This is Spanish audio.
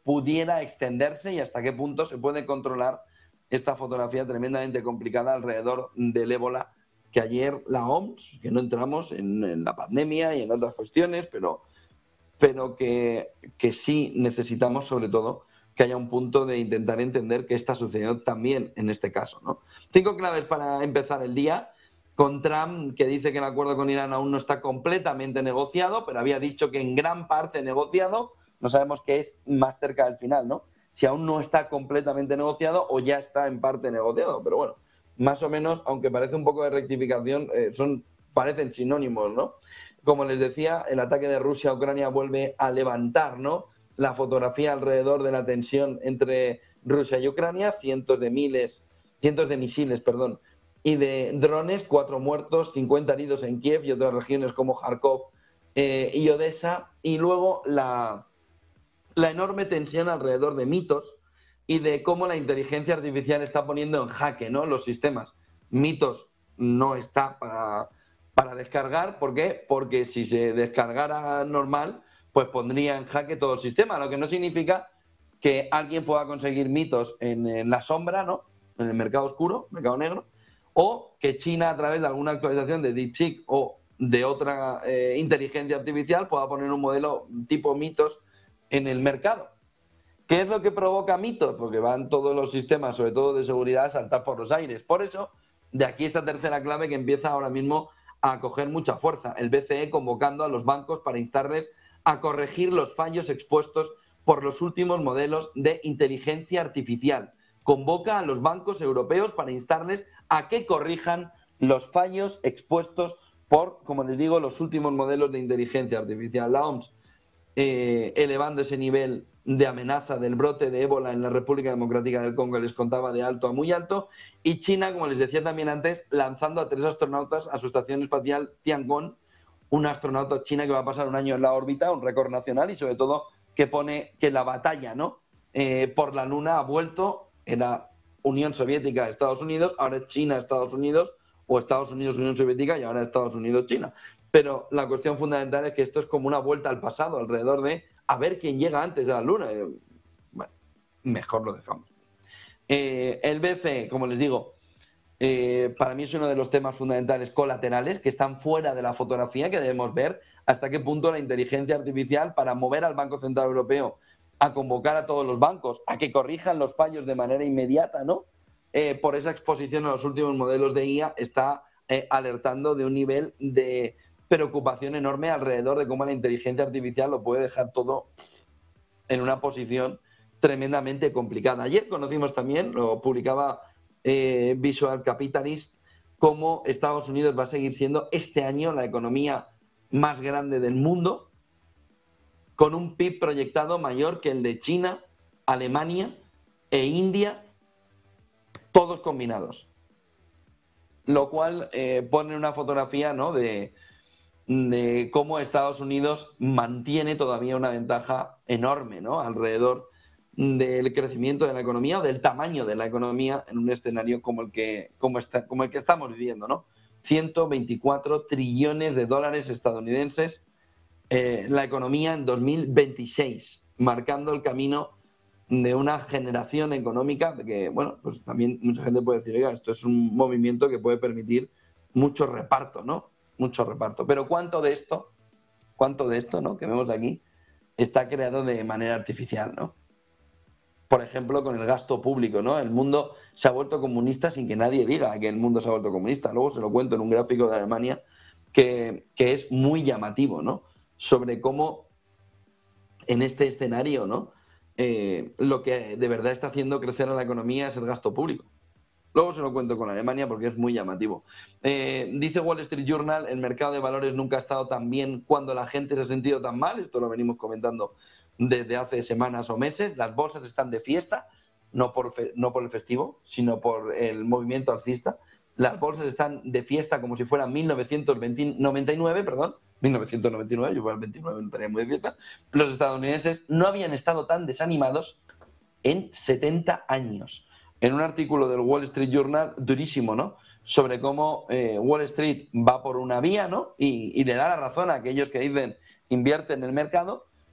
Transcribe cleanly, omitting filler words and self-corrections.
pudiera extenderse y hasta qué punto se puede controlar esta fotografía tremendamente complicada alrededor del ébola, que ayer la OMS, que no entramos en la pandemia y en otras cuestiones, pero que sí necesitamos, sobre todo, que haya un punto de intentar entender qué está sucediendo también en este caso, ¿no? 5 claves para empezar el día, con Trump, que dice que el acuerdo con Irán aún no está completamente negociado, pero había dicho que en gran parte negociado. No sabemos qué es más cerca del final, ¿no? Si aún no está completamente negociado o ya está en parte negociado, pero bueno, más o menos, aunque parece un poco de rectificación, parecen sinónimos, ¿no? Como les decía, el ataque de Rusia a Ucrania vuelve a levantar, ¿no?, la fotografía alrededor de la tensión entre Rusia y Ucrania, cientos de misiles, y de drones, 4 muertos, 50 heridos en Kiev y otras regiones como Kharkov y Odessa, y luego la enorme tensión alrededor de mitos y de cómo la inteligencia artificial está poniendo en jaque, ¿no?, los sistemas. Mitos no está para descargar. ¿Por qué? Porque si se descargara normal, pues pondría en jaque todo el sistema, lo que no significa que alguien pueda conseguir mitos en la sombra, ¿no?, en el mercado oscuro, mercado negro, o que China, a través de alguna actualización de DeepSeek o de otra inteligencia artificial, pueda poner un modelo tipo mitos en el mercado. ¿Qué es lo que provoca mitos? Porque van todos los sistemas, sobre todo de seguridad, a saltar por los aires. Por eso, de aquí esta tercera clave que empieza ahora mismo a coger mucha fuerza. El BCE convocando a los bancos para instarles a corregir los fallos expuestos por los últimos modelos de inteligencia artificial. Convoca a los bancos europeos para instarles a que corrijan los fallos expuestos por, como les digo, los últimos modelos de inteligencia artificial. La OMS elevando ese nivel de amenaza del brote de ébola en la República Democrática del Congo, les contaba, de alto a muy alto, y China, como les decía también antes, lanzando a 3 astronautas a su estación espacial Tiangong, una astronauta china que va a pasar un año en la órbita, un récord nacional, y sobre todo que pone que la batalla, ¿no?, por la Luna ha vuelto. Era Unión Soviética, Estados Unidos, ahora es China, Estados Unidos, o Estados Unidos, Unión Soviética, y ahora Estados Unidos, China. Pero la cuestión fundamental es que esto es como una vuelta al pasado, alrededor de a ver quién llega antes a la Luna. Bueno, mejor lo dejamos. El BCE, como les digo, para mí es uno de los temas fundamentales colaterales que están fuera de la fotografía, que debemos ver hasta qué punto la inteligencia artificial, para mover al Banco Central Europeo a convocar a todos los bancos a que corrijan los fallos de manera inmediata, ¿no?, por esa exposición a los últimos modelos de IA, está alertando de un nivel de preocupación enorme alrededor de cómo la inteligencia artificial lo puede dejar todo en una posición tremendamente complicada. Ayer conocimos también, lo publicaba Visual Capitalist, cómo Estados Unidos va a seguir siendo este año la economía más grande del mundo, con un PIB proyectado mayor que el de China, Alemania e India, todos combinados. Lo cual pone una fotografía, ¿no?, de cómo Estados Unidos mantiene todavía una ventaja enorme, ¿no?, alrededor del crecimiento de la economía o del tamaño de la economía en un escenario como el que estamos viviendo, ¿no? 124 trillones de dólares estadounidenses la economía en 2026, marcando el camino de una generación económica que, bueno, pues también mucha gente puede decir, oiga, esto es un movimiento que puede permitir mucho reparto, ¿no? Mucho reparto. Pero ¿cuánto de esto, ¿no?, que vemos aquí, está creado de manera artificial, ¿no? Por ejemplo, con el gasto público, ¿no? El mundo se ha vuelto comunista sin que nadie diga que el mundo se ha vuelto comunista. Luego se lo cuento en un gráfico de Alemania que es muy llamativo, ¿no?, sobre cómo en este escenario, ¿no?, lo que de verdad está haciendo crecer a la economía es el gasto público. Luego se lo cuento con Alemania porque es muy llamativo. Dice Wall Street Journal, el mercado de valores nunca ha estado tan bien cuando la gente se ha sentido tan mal. Esto lo venimos comentando desde hace semanas o meses. Las bolsas están de fiesta, no por el festivo, sino por el movimiento alcista. Las bolsas están de fiesta como si fuera 1999, yo por el 29 no estaría muy de fiesta. Los estadounidenses no habían estado tan desanimados en 70 años. En un artículo del Wall Street Journal, durísimo, ¿no?, sobre cómo Wall Street va por una vía, ¿no?, y le da la razón a aquellos que dicen invierte en el mercado,